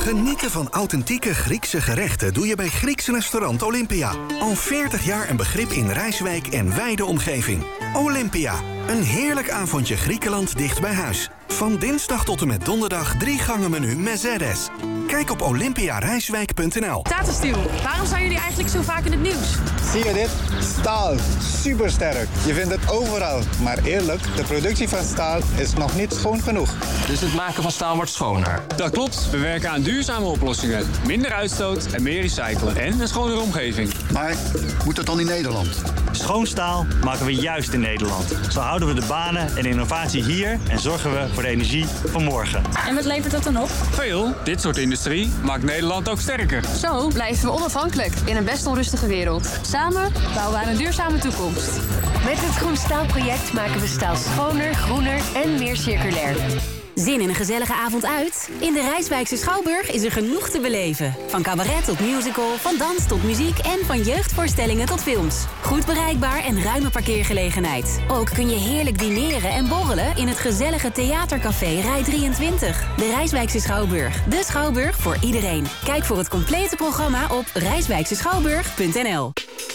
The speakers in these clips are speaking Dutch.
Genieten van authentieke Griekse gerechten doe je bij Grieks restaurant Olympia. Al 40 jaar een begrip in Rijswijk en wijde omgeving. Olympia, een heerlijk avondje Griekenland dicht bij huis. Van dinsdag tot en met donderdag 3 gangen menu Mercedes. Kijk op olympiarijswijk.nl. Tata Steel, waarom zijn jullie eigenlijk zo vaak in het nieuws? Zie je dit? Staal. Supersterk. Je vindt het overal. Maar eerlijk, de productie van staal is nog niet schoon genoeg. Dus het maken van staal wordt schoner? Dat klopt. We werken aan duurzame oplossingen. Minder uitstoot en meer recyclen. En een schonere omgeving. Maar moet dat dan in Nederland? Schoon staal maken we juist in Nederland. Zo houden we de banen en innovatie hier en zorgen we voor de energie van morgen. En wat levert dat dan op? Veel. Dit soort industrie maakt Nederland ook sterker. Zo blijven we onafhankelijk in een best onrustige wereld. Samen bouwen we aan een duurzame toekomst. Met het Groen Staalproject maken we staal schoner, groener en meer circulair. Zin in een gezellige avond uit? In de Rijswijkse Schouwburg is er genoeg te beleven. Van cabaret tot musical, van dans tot muziek en van jeugdvoorstellingen tot films. Goed bereikbaar en ruime parkeergelegenheid. Ook kun je heerlijk dineren en borrelen in het gezellige theatercafé Rij 23. De Rijswijkse Schouwburg. De Schouwburg voor iedereen. Kijk voor het complete programma op rijswijkseschouwburg.nl.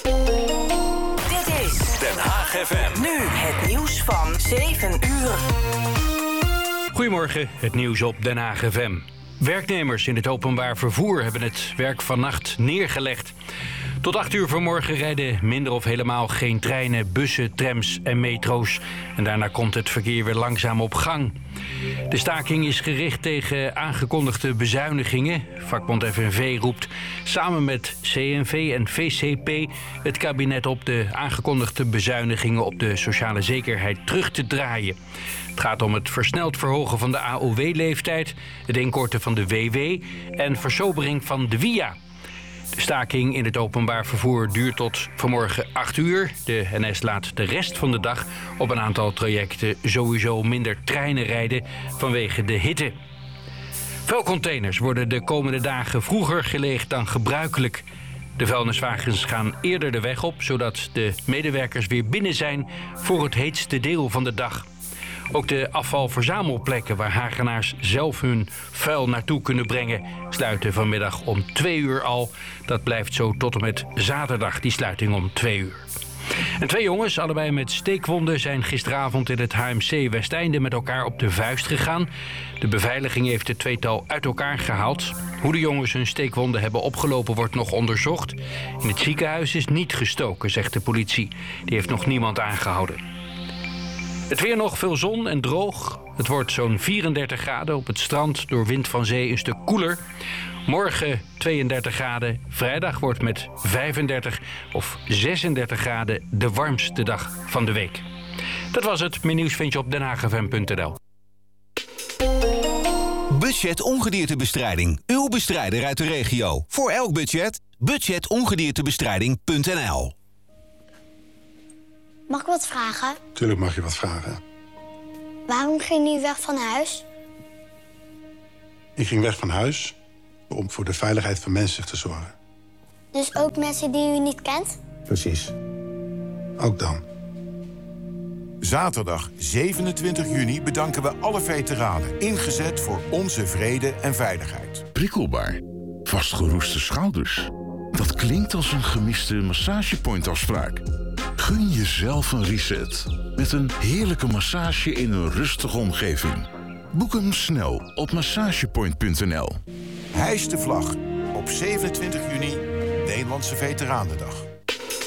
Dit is Den Haag FM. Nu het nieuws van 7 uur. Goedemorgen, het nieuws op Den Haag FM. Werknemers in het openbaar vervoer hebben het werk vannacht neergelegd. Tot 8 uur vanmorgen rijden minder of helemaal geen treinen, bussen, trams en metro's. En daarna komt het verkeer weer langzaam op gang. De staking is gericht tegen aangekondigde bezuinigingen. Vakbond FNV roept samen met CNV en VCP het kabinet op de aangekondigde bezuinigingen op de sociale zekerheid terug te draaien. Het gaat om het versneld verhogen van de AOW-leeftijd, het inkorten van de WW en versobering van de WIA. De staking in het openbaar vervoer duurt tot vanmorgen 8 uur. De NS laat de rest van de dag op een aantal trajecten sowieso minder treinen rijden vanwege de hitte. Vuilcontainers worden de komende dagen vroeger geleegd dan gebruikelijk. De vuilniswagens gaan eerder de weg op, zodat de medewerkers weer binnen zijn voor het heetste deel van de dag. Ook de afvalverzamelplekken waar Hagenaars zelf hun vuil naartoe kunnen brengen sluiten vanmiddag om 2 uur al. Dat blijft zo tot en met zaterdag, die sluiting om 2 uur. En 2 jongens, allebei met steekwonden, zijn gisteravond in het HMC Westeinde met elkaar op de vuist gegaan. De beveiliging heeft het tweetal uit elkaar gehaald. Hoe de jongens hun steekwonden hebben opgelopen wordt nog onderzocht. In het ziekenhuis is niet gestoken, zegt de politie. Die heeft nog niemand aangehouden. Het weer nog, veel zon en droog. Het wordt zo'n 34 graden. Op het strand door wind van zee een stuk koeler. Morgen 32 graden. Vrijdag wordt met 35 of 36 graden de warmste dag van de week. Dat was het. Mijn nieuws vind je op denhaagfm.nl. Budget ongediertebestrijding. Uw bestrijder uit de regio. Voor elk budget. Budgetongediertebestrijding.nl. Mag ik wat vragen? Tuurlijk mag je wat vragen. Waarom ging u weg van huis? Ik ging weg van huis om voor de veiligheid van mensen te zorgen. Dus ook mensen die u niet kent? Precies. Ook dan. Zaterdag 27 juni bedanken we alle veteranen. Ingezet voor onze vrede en veiligheid. Prikkelbaar. Vastgeroeste schouders. Dat klinkt als een gemiste massagepoint-afspraak. Gun jezelf een reset. Met een heerlijke massage in een rustige omgeving. Boek hem snel op massagepoint.nl. Hijs de vlag op 27 juni, Nederlandse Veteranendag.